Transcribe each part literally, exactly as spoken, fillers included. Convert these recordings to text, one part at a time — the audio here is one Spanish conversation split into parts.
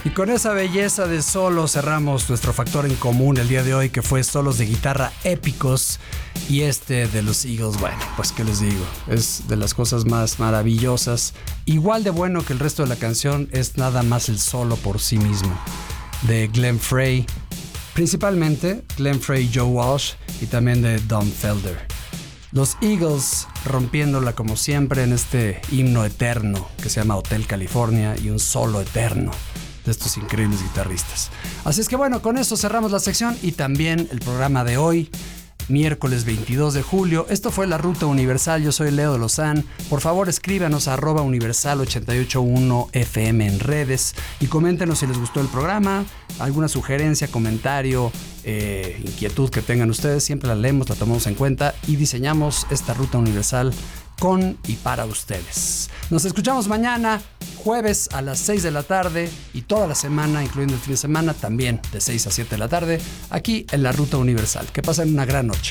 Y con esa belleza de solo cerramos nuestro factor en común el día de hoy, que fue solos de guitarra épicos. Y este de los Eagles, bueno, pues qué les digo, es de las cosas más maravillosas. Igual de bueno que el resto de la canción es nada más el solo por sí mismo, de Glenn Frey, principalmente Glenn Frey y Joe Walsh, y también de Don Felder. Los Eagles rompiéndola como siempre en este himno eterno que se llama Hotel California, y un solo eterno de estos increíbles guitarristas. Así es que bueno, con eso cerramos la sección y también el programa de hoy, miércoles veintidós de julio. Esto fue La Ruta Universal. Yo soy Leo de Lozán. Por favor, escríbanos a arroba universal ochenta y ocho punto uno F M en redes y coméntenos si les gustó el programa, alguna sugerencia, comentario, eh, inquietud que tengan ustedes. Siempre la leemos, la tomamos en cuenta y diseñamos esta Ruta Universal con y para ustedes. Nos escuchamos mañana, jueves a las seis de la tarde, y toda la semana, incluyendo el fin de semana, también de seis a siete de la tarde, aquí en La Ruta Universal. Que pasen una gran noche.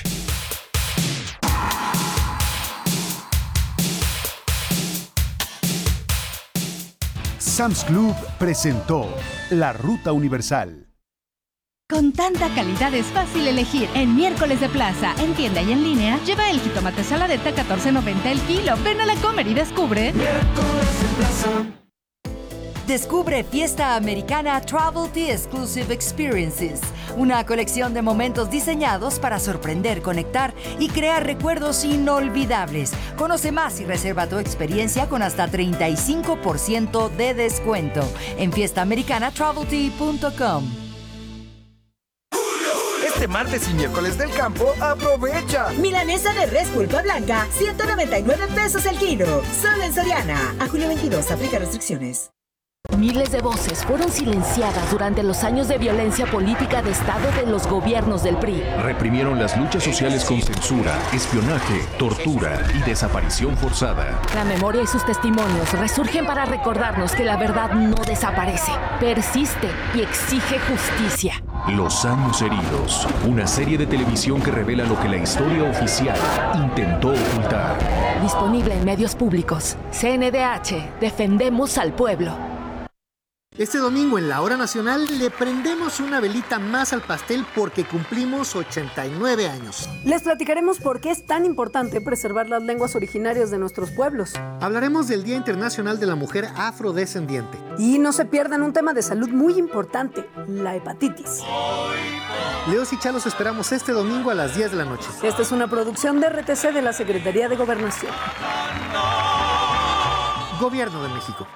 Sam's Club presentó La Ruta Universal. Con tanta calidad es fácil elegir. En Miércoles de Plaza, en tienda y en línea, lleva el jitomate saladeta catorce noventa el kilo. Ven a la Comer y descubre. Miércoles de Plaza. Descubre Fiesta Americana Travel Tea Exclusive Experiences, una colección de momentos diseñados para sorprender, conectar y crear recuerdos inolvidables. Conoce más y reserva tu experiencia con hasta treinta y cinco por ciento de descuento en fiesta americana travel tea punto com. Este martes y miércoles del campo, aprovecha. Milanesa de res pulpa blanca, ciento noventa y nueve pesos el kilo. Solo en Soriana. A julio veintidós, aplica restricciones. Miles de voces fueron silenciadas durante los años de violencia política de Estado de los gobiernos del P R I. Reprimieron las luchas sociales con censura, espionaje, tortura y desaparición forzada. La memoria y sus testimonios resurgen para recordarnos que la verdad no desaparece, persiste y exige justicia. Los años heridos, una serie de televisión que revela lo que la historia oficial intentó ocultar. Disponible en medios públicos. C N D H, defendemos al pueblo. Este domingo en la Hora Nacional le prendemos una velita más al pastel porque cumplimos ochenta y nueve años. Les platicaremos por qué es tan importante preservar las lenguas originarias de nuestros pueblos. Hablaremos del Día Internacional de la Mujer Afrodescendiente. Y no se pierdan un tema de salud muy importante, la hepatitis. Leos y Chalos esperamos este domingo a las diez de la noche. Esta es una producción de R T C de la Secretaría de Gobernación. Gobierno de México.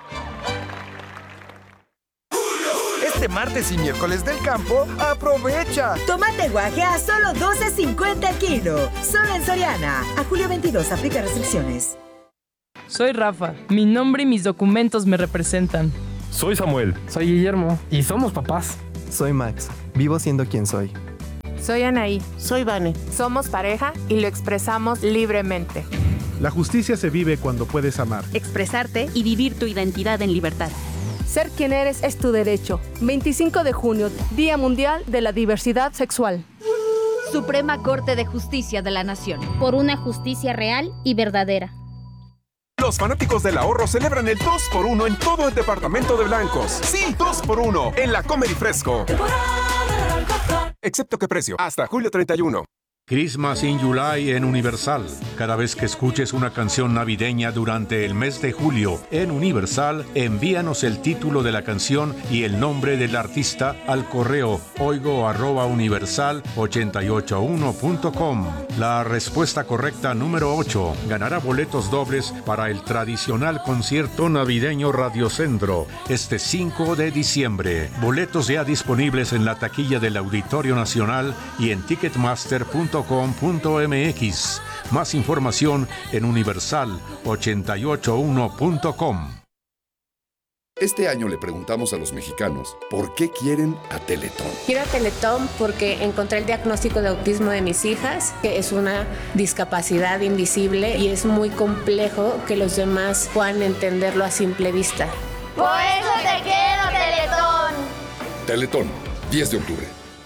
Este martes y miércoles del campo, aprovecha. Tomate guaje a solo doce cincuenta el kilo. Solo en Soriana. A julio veintidós, aplica restricciones. Soy Rafa. Mi nombre y mis documentos me representan. Soy Samuel. Soy Guillermo. Y somos papás. Soy Max. Vivo siendo quien soy. Soy Anaí. Soy Vane. Somos pareja y lo expresamos libremente. La justicia se vive cuando puedes amar, expresarte y vivir tu identidad en libertad. Ser quien eres es tu derecho. veinticinco de junio, Día Mundial de la Diversidad Sexual. Suprema Corte de Justicia de la Nación. Por una justicia real y verdadera. Los fanáticos del ahorro celebran el dos por uno en todo el departamento de blancos. Sí, dos por uno en la Comer y Fresco. Excepto que precio, hasta julio treinta y uno. Christmas in July en Universal. Cada vez que escuches una canción navideña durante el mes de julio en Universal, envíanos el título de la canción y el nombre del artista al correo oigo arroba universal ochenta y ocho uno punto com. La respuesta correcta número ocho ganará boletos dobles para el tradicional concierto navideño Radiocentro este cinco de diciembre. Boletos ya disponibles en la taquilla del Auditorio Nacional y en ticketmaster punto com punto m x. Más información en universal ochenta y ocho uno punto com. Este año le preguntamos a los mexicanos por qué quieren a Teletón. Quiero a Teletón porque encontré el diagnóstico de autismo de mis hijas, que es una discapacidad invisible y es muy complejo que los demás puedan entenderlo a simple vista. Por eso te quiero, Teletón. Teletón, diez de octubre.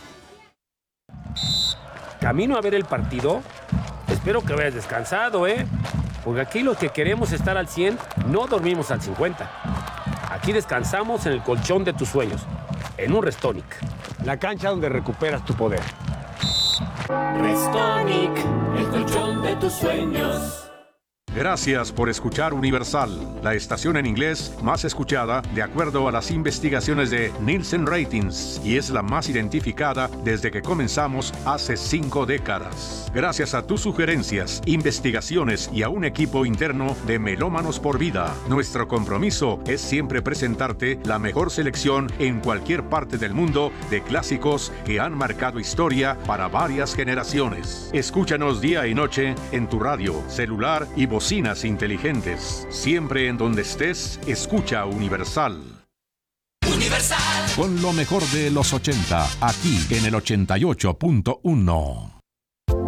Camino a ver el partido. Espero que vayas descansado, ¿eh? Porque aquí los que queremos estar al cien no dormimos al cincuenta. Aquí descansamos en el colchón de tus sueños, en un Restonic. La cancha donde recuperas tu poder. Restonic, el colchón de tus sueños. Gracias por escuchar Universal, la estación en inglés más escuchada de acuerdo a las investigaciones de Nielsen Ratings y es la más identificada desde que comenzamos hace cinco décadas. Gracias a tus sugerencias, investigaciones y a un equipo interno de Melómanos por Vida, nuestro compromiso es siempre presentarte la mejor selección en cualquier parte del mundo de clásicos que han marcado historia para varias generaciones. Escúchanos día y noche en tu radio, celular y voz. Bocinas inteligentes. Siempre en donde estés, escucha Universal. Universal. Con lo mejor de los ochenta, aquí en el ochenta y ocho punto uno.